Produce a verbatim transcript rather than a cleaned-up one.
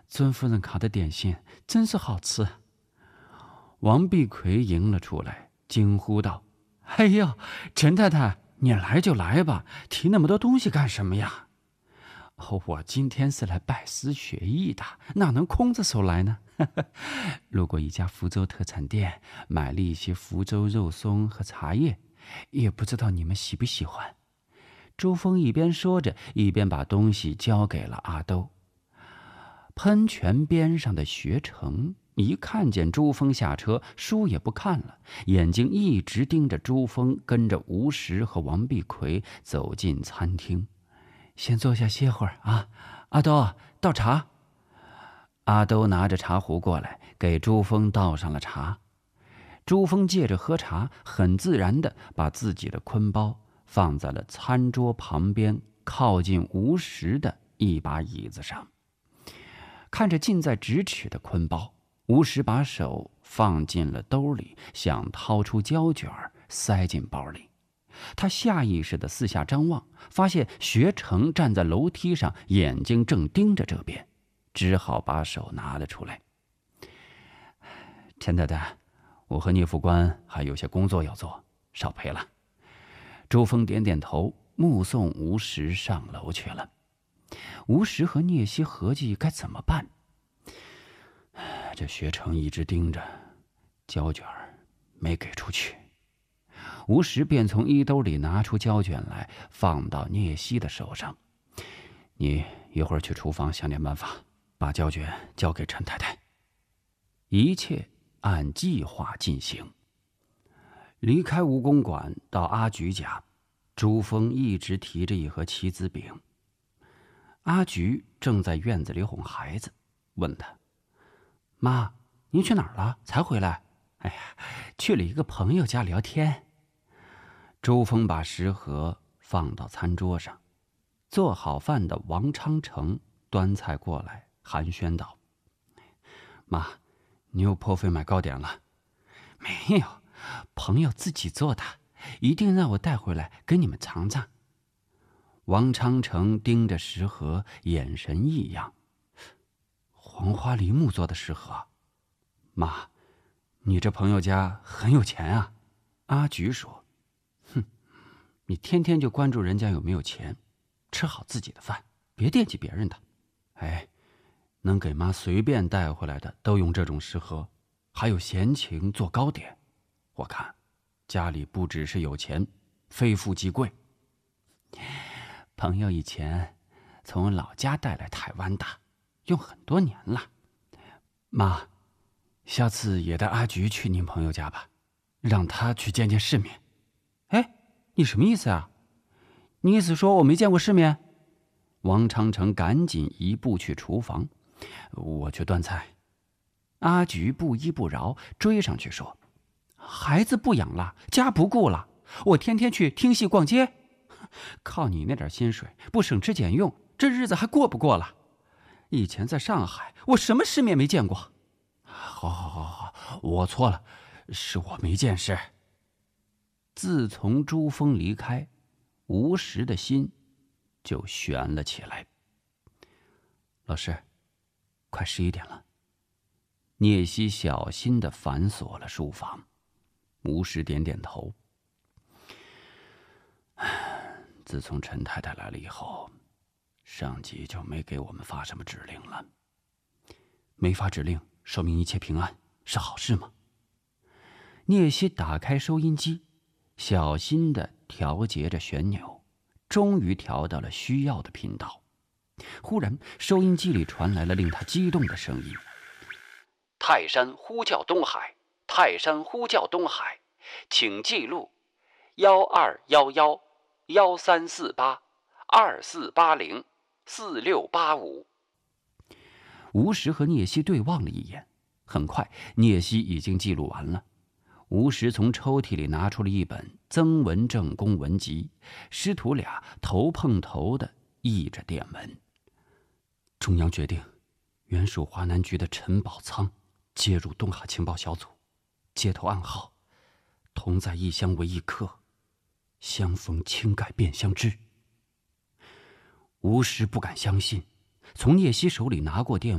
尊夫人烤的点心真是好吃。王碧奎迎了出来，惊呼道：“哎呦，陈太太，你来就来吧，提那么多东西干什么呀？”“我今天是来拜师学艺的，哪能空着手来呢？路过一家福州特产店，买了一些福州肉松和茶叶，也不知道你们喜不喜欢。”朱峰一边说着，一边把东西交给了阿兜。喷泉边上的学成一看见朱峰下车，书也不看了，眼睛一直盯着朱峰，跟着吴石和王碧奎走进餐厅。“先坐下歇会儿啊，阿兜，倒茶。”阿兜拿着茶壶过来，给朱峰倒上了茶。朱峰借着喝茶，很自然地把自己的坤包放在了餐桌旁边靠近吴石的一把椅子上。看着近在咫尺的坤包，吴石把手放进了兜里，想掏出胶卷塞进包里。他下意识地四下张望，发现学成站在楼梯上，眼睛正盯着这边，只好把手拿了出来。“陈太太，我和聂副官还有些工作要做，少陪了。”朱峰点点头，目送吴石上楼去了。吴石和聂西合计该怎么办。这学成一直盯着，胶卷没给出去。吴石便从衣兜里拿出胶卷来，放到聂西的手上。“你一会儿去厨房想点办法，把胶卷交给陈太太。”一切按计划进行。离开吴公馆到阿菊家，朱峰一直提着一盒棋子饼。阿菊正在院子里哄孩子，问他：“妈，您去哪儿了？才回来？”“哎呀，去了一个朋友家聊天。”朱峰把食盒放到餐桌上，做好饭的王昌成端菜过来，寒暄道：“妈，你又破费买糕点了？”“没有，朋友自己做的，一定让我带回来给你们尝尝。”王昌成盯着食盒，眼神异样。“黄花梨木做的食盒？妈，你这朋友家很有钱啊。”阿菊说：“哼，你天天就关注人家有没有钱，吃好自己的饭，别惦记别人的。哎，能给妈随便带回来的都用这种食盒，还有闲情做糕点。我看家里不只是有钱，非富即贵。朋友以前从老家带来台湾的，用很多年了。妈，下次也带阿菊去您朋友家吧，让她去见见世面。”“哎，你什么意思啊？你意思说我没见过世面？”王昌成赶紧一步去厨房：“我去端菜。”阿菊不依不饶，追上去说：“孩子不养了，家不顾了，我天天去听戏逛街，靠你那点薪水，不省吃俭用，这日子还过不过了？以前在上海，我什么世面没见过。”“好好好好，我错了，是我没见识。”自从朱峰离开，吴石的心就悬了起来。“老师，快十一点了。”聂西小心地反锁了书房。吴石点点头。“自从陈太太来了以后，上级就没给我们发什么指令了。没发指令，说明一切平安，是好事吗？”聂西打开收音机，小心地调节着旋钮，终于调到了需要的频道。忽然，收音机里传来了令他激动的声音：“泰山呼叫东海，泰山呼叫东海，请记录幺二幺幺幺三四八二四八零四六八五。”吴石和聂西对望了一眼，很快，聂西已经记录完了。吴石从抽屉里拿出了一本《曾文正公文集》，师徒俩头碰头的译着电文：“中央决定，原属华南局的陈宝仓接入东海情报小组，接头暗号：同在异乡为异客，相逢轻改变相知。”吴石不敢相信，从聂西手里拿过电